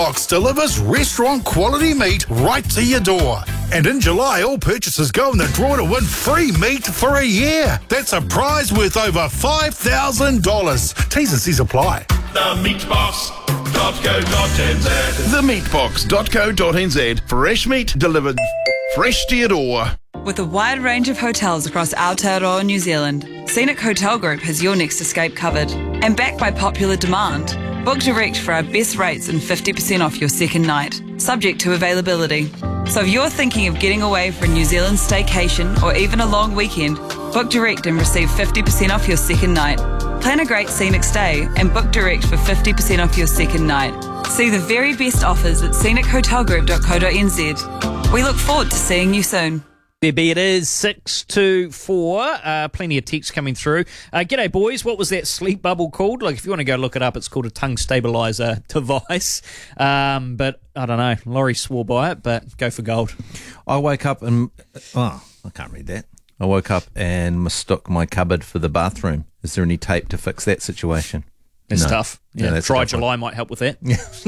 Box delivers restaurant quality meat right to your door. And in July, all purchases go in the draw to win free meat for a year. That's a prize worth over $5,000. T's and C's apply. TheMeatbox.co.nz. TheMeatbox.co.nz. Fresh meat delivered fresh to your door. With a wide range of hotels across Aotearoa, New Zealand, Scenic Hotel Group has your next escape covered. And backed by popular demand, book direct for our best rates and 50% off your second night, subject to availability. So if you're thinking of getting away for a New Zealand staycation or even a long weekend, book direct and receive 50% off your second night. Plan a great scenic stay and book direct for 50% off your second night. See the very best offers at scenichotelgroup.co.nz. We look forward to seeing you soon. It is 624. Plenty of texts coming through. G'day, boys. What was that sleep bubble called? Like, if you want to go look it up, it's called a tongue stabiliser device. But I don't know. Laurie swore by it, but go for gold. I woke up and... Oh, I can't read that. I woke up and mistook my cupboard for the bathroom. Is there any tape to fix that situation? It's No. tough. Yeah, that's Dry a tough July might help with that.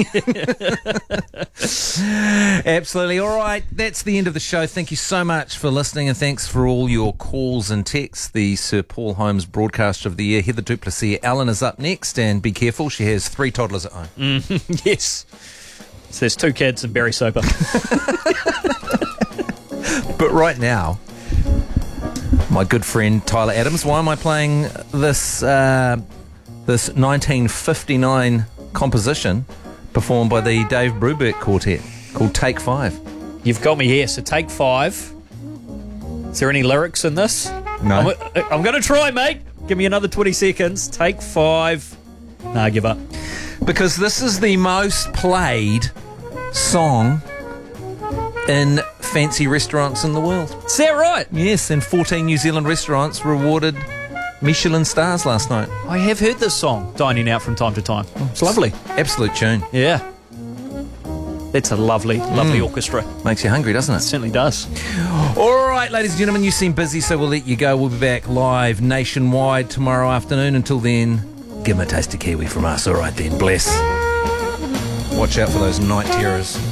Absolutely. All right, that's the end of the show. Thank you so much for listening, and thanks for all your calls and texts. The Sir Paul Holmes Broadcaster of the Year, Heather du Plessis Allen, is up next, and be careful, she has 3 toddlers at home. Yes. So there's 2 kids and Barry Soper. But right now, my good friend Tyler Adams, why am I playing this 1959 composition performed by the Dave Brubeck Quartet called Take 5? You've got me here. So take 5. Is there any lyrics in this? No. I'm going to try, mate. Give me another 20 seconds. Take 5. Nah, give up. Because this is the most played song in fancy restaurants in the world. Is that right? Yes, and 14 New Zealand restaurants rewarded Michelin stars last night. I have heard this song dining out from time to time. It's lovely. Absolute tune. Yeah. It's a lovely orchestra. Makes you hungry, doesn't It it? certainly does. All right, ladies and gentlemen, you seem busy, so we'll let you go. We'll be back live nationwide tomorrow afternoon. Until then, give them a taste of kiwi from us. All right then, bless. Watch out for those night terrors.